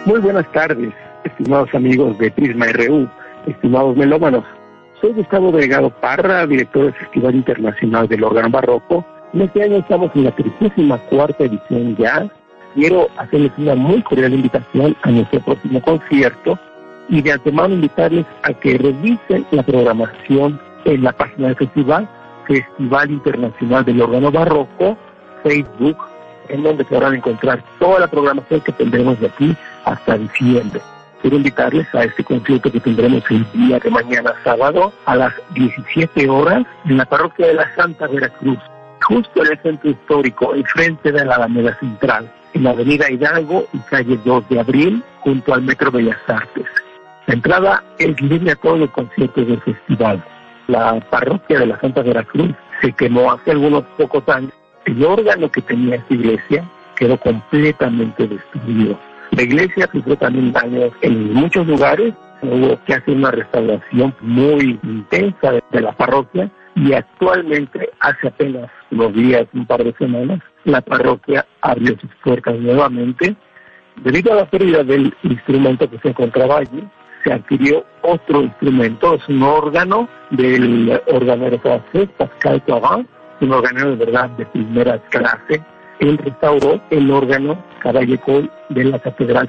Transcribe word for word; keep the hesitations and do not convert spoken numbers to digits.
Muy buenas tardes, estimados amigos de Prisma R U, estimados melómanos. Soy Gustavo Delgado Parra, director del Festival Internacional del Órgano Barroco. En este año estamos en la trigésima cuarta edición ya. Quiero hacerles una muy cordial invitación a nuestro próximo concierto y de antemano invitarles a que revisen la programación en la página del festival, Festival Internacional del Órgano Barroco, Facebook, en donde podrán encontrar toda la programación que tendremos de aquí hasta diciembre. Quiero invitarles a este concierto que tendremos el día de mañana sábado a las diecisiete horas en la parroquia de la Santa Veracruz, justo en el centro histórico, enfrente de la Alameda Central, en la avenida Hidalgo y calle dos de abril, junto al Metro Bellas Artes. La entrada es libre a todos los conciertos del festival. La parroquia de la Santa Veracruz se quemó hace algunos pocos años. El órgano que tenía esta iglesia quedó completamente destruido. La iglesia sufrió también daños en muchos lugares. Hubo que hacer una restauración muy intensa de, de la parroquia y actualmente, hace apenas unos días, un par de semanas, la parroquia abrió sus puertas nuevamente. Debido a la pérdida del instrumento que se encontraba allí, se adquirió otro instrumento, es un órgano del organero francés Pascal Thoiron, un organero de verdad de primera clase. Él restauró el órgano Cavaillé Coll de la Catedral